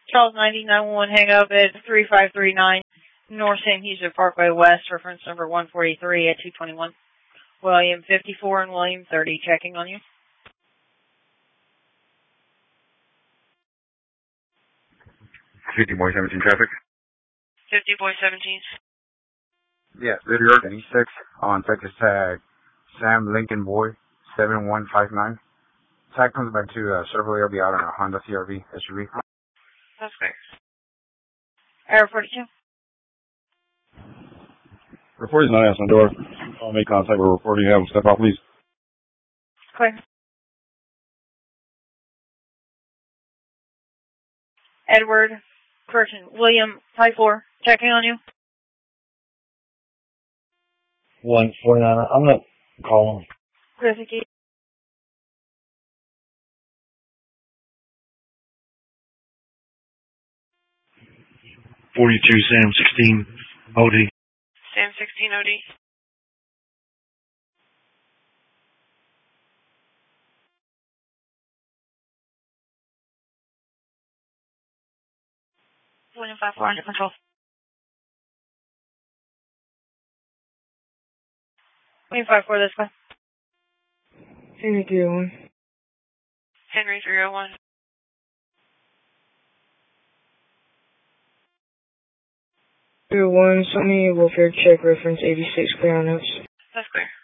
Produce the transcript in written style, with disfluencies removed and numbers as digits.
Charles 9091 hang up at 3539 North St. Houston Parkway West, reference number 143 at 221. William 54 and William 30 checking on you. 50 boy 17 traffic. 50 boy 17. Yeah, Little York and E6 on Texas tag Sam Lincoln Boy 7159. Tag comes back to Chevrolet. I'll be out on a Honda CRV SUV. That's fair. Air 42. Report is not answering the door. I'll make contact with reporter. You have step out, please. Clear. Edward, William, Type 4, checking on you. 149. I'm going to call him. Griffith. 42, Sam 16, OD. Sam 16, OD. William 54 under control. William 54 this way. Henry 301. Henry 301. One, send me a welfare check reference 86 clear on notes. That's clear.